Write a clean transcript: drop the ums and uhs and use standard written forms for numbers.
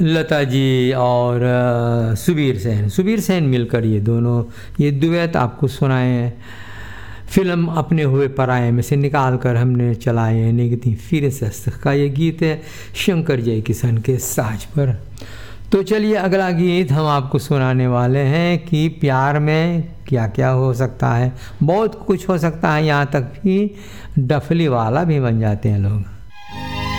लता जी और सुबीर सेन मिलकर ये दुएट आपको सुनाए हैं। फिल्म अपने हुए पराये में से निकाल कर हमने चलाए हैं निगती फिर सस्त का ये गीत है शंकर जयकिशन के साज पर। तो चलिए अगला गीत हम आपको सुनाने वाले हैं कि प्यार में क्या क्या हो सकता है। बहुत कुछ हो सकता है, यहाँ तक कि डफली वाला भी बन जाते हैं लोग।